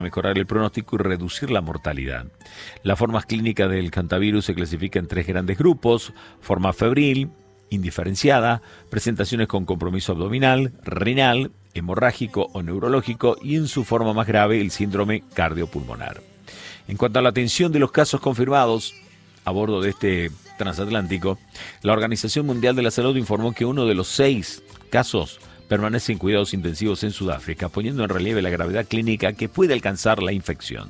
mejorar el pronóstico y reducir la mortalidad. Las formas clínicas del hantavirus se clasifican en 3 grandes grupos: forma febril, indiferenciada, presentaciones con compromiso abdominal, renal, hemorrágico o neurológico y en su forma más grave el síndrome cardiopulmonar. En cuanto a la atención de los casos confirmados a bordo de este transatlántico, la Organización Mundial de la Salud informó que uno de los 6 casos permanece en cuidados intensivos en Sudáfrica, poniendo en relieve la gravedad clínica que puede alcanzar la infección.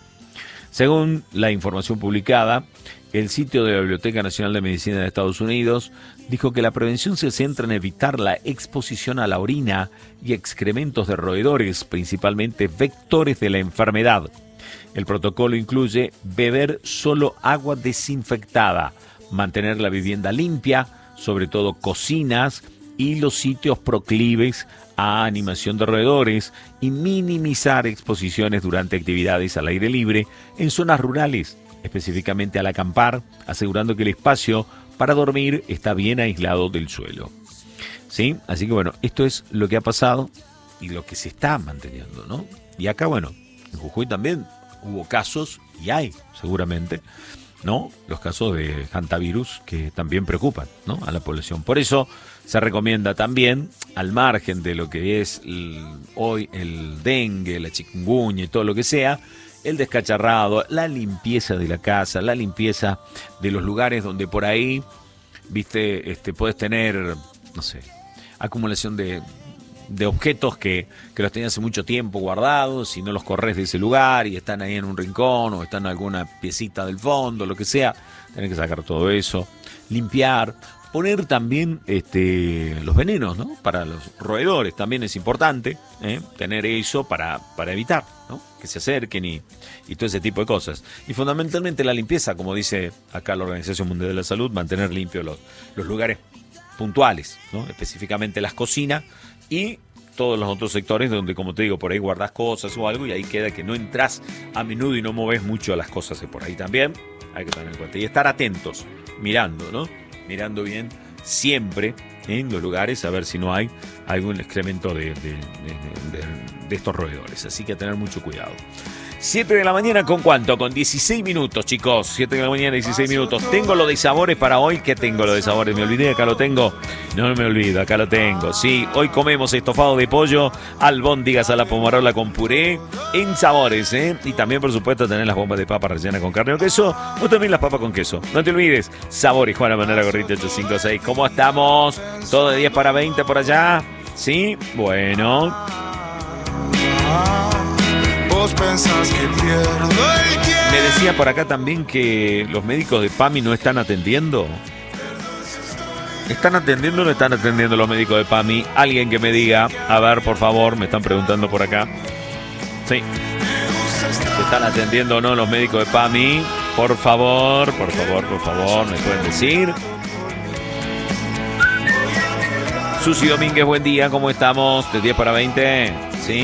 Según la información publicada, el sitio de la Biblioteca Nacional de Medicina de Estados Unidos dijo que la prevención se centra en evitar la exposición a la orina y excrementos de roedores, principalmente vectores de la enfermedad. El protocolo incluye beber solo agua desinfectada, mantener la vivienda limpia, sobre todo cocinas y los sitios proclives a animación de roedores, y minimizar exposiciones durante actividades al aire libre en zonas rurales, específicamente al acampar, asegurando que el espacio para dormir está bien aislado del suelo. ¿Sí? Así que bueno, esto es lo que ha pasado y lo que se está manteniendo, ¿no? Y acá, bueno, en Jujuy también hubo casos, y hay seguramente, ¿no?, los casos de hantavirus que también preocupan, ¿no?, a la población. Por eso se recomienda también, al margen de lo que es hoy el dengue, la chikungunya y todo lo que sea, el descacharrado, la limpieza de la casa, la limpieza de los lugares donde por ahí, viste, puedes tener, no sé, acumulación de objetos que los tenías hace mucho tiempo guardados, y no los corres de ese lugar y están ahí en un rincón o están en alguna piecita del fondo, lo que sea. Tenés que sacar todo eso, limpiar, poner también los venenos, ¿no?, para los roedores. También es importante tener eso para evitar, ¿no?, que se acerquen y todo ese tipo de cosas. Y fundamentalmente la limpieza, como dice acá la Organización Mundial de la Salud, mantener limpios los lugares puntuales, ¿no?, específicamente las cocinas y todos los otros sectores donde, como te digo, por ahí guardás cosas o algo y ahí queda que no entras a menudo y no moves mucho las cosas por ahí también. Hay que tener en cuenta y estar atentos, mirando, ¿no?, mirando bien siempre en los lugares a ver si no hay algún excremento de estos roedores. Así que a tener mucho cuidado. 7 de la mañana, ¿con cuánto? Con 16 minutos, chicos. 7 de la mañana, 16 minutos. Tengo lo de sabores para hoy. ¿Qué tengo lo de sabores? Me olvidé, acá lo tengo. No me olvido, acá lo tengo. Sí, hoy comemos estofado de pollo, albóndigas a la pomarola con puré, en sabores, ¿eh? Y también, por supuesto, tener las bombas de papa rellenas con carne o queso, o también las papas con queso. No te olvides, Sabores Juana Manera Gorrita 856. ¿Cómo estamos? ¿Todo de 10 para 20 por allá? ¿Sí? Bueno. Vos pensás que pierdo el tiempo. Me decía por acá también que los médicos de PAMI no están atendiendo. ¿Están atendiendo o no están atendiendo los médicos de PAMI? Alguien que me diga, a ver, por favor, me están preguntando por acá. Sí. ¿Se están atendiendo o no los médicos de PAMI? Por favor, me pueden decir. Susi Domínguez, buen día, ¿cómo estamos? ¿De 10 para 20?